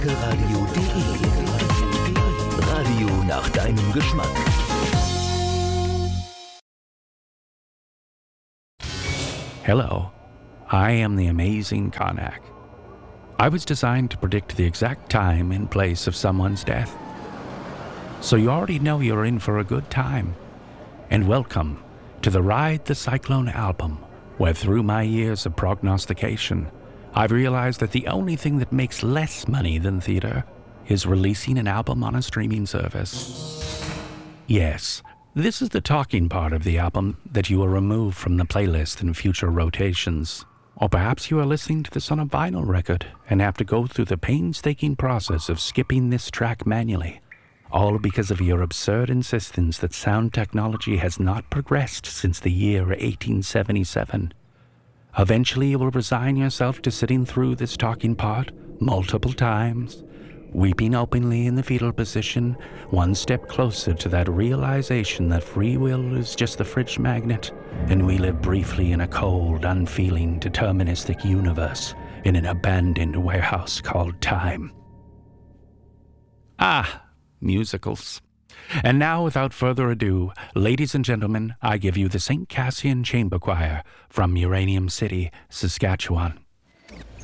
Radio.de. Radio nach deinem Geschmack. Hello, I am the amazing Karnak. I was designed to predict the exact time and place of someone's death. So you already know you're in for a good time. And welcome to the Ride the Cyclone album, where through my years of prognostication, I've realized that the only thing that makes less money than theater is releasing an album on a streaming service. Yes, this is the talking part of the album that you will remove from the playlist in future rotations. Or perhaps you are listening to this on a vinyl record and have to go through the painstaking process of skipping this track manually, all because of your absurd insistence that sound technology has not progressed since the year 1877. Eventually you will resign yourself to sitting through this talking part multiple times, weeping openly in the fetal position, one step closer to that realization that free will is just the fridge magnet, and we live briefly in a cold, unfeeling, deterministic universe in an abandoned warehouse called time. Ah, musicals. And now, without further ado, ladies and gentlemen, I give you the St. Cassian Chamber Choir from Uranium City, Saskatchewan.